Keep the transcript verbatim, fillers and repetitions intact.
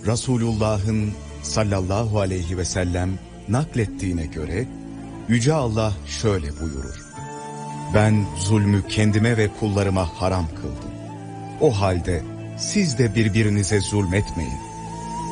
Resulullah'ın sallallahu aleyhi ve sellem naklettiğine göre Yüce Allah şöyle buyurur: Ben zulmü kendime ve kullarıma haram kıldım. O halde siz de birbirinize zulmetmeyin.